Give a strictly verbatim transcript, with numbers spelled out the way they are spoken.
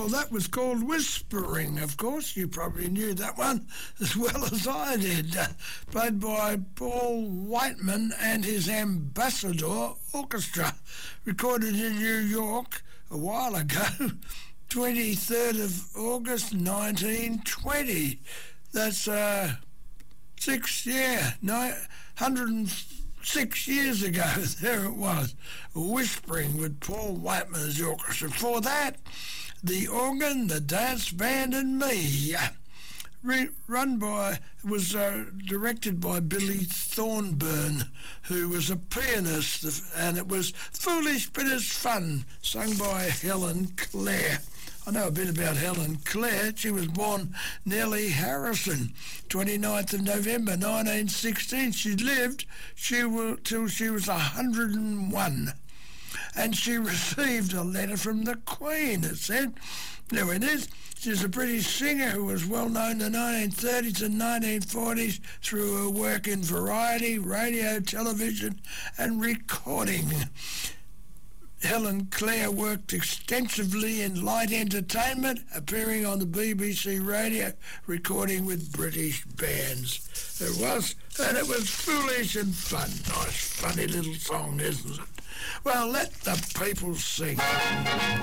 Well, that was called Whispering, of course. You probably knew that one as well as I did. Uh, played by Paul Whiteman and his Ambassador Orchestra. Recorded in New York a while ago, twenty-third of August nineteen twenty. That's uh, six, yeah, nine, one hundred six years ago. There it was. Whispering with Paul Whiteman's orchestra. For that, the organ, the dance band, and me. Re- run by, was uh, directed by Billy Thornburn, who was a pianist, and it was Foolish But It's Fun, sung by Helen Clare. I know a bit about Helen Clare. She was born Nellie Harrison, twenty-ninth of November nineteen sixteen. She lived she will, till she was one hundred and one. And she received a letter from the Queen, it said. There it is. She's a British singer who was well known in the nineteen thirties and nineteen forties through her work in variety, radio, television, and recording. Helen Clare worked extensively in light entertainment, appearing on the B B C radio, recording with British bands. It was, and it was foolish and fun. Nice, funny little song, isn't it? Well, let the people sing.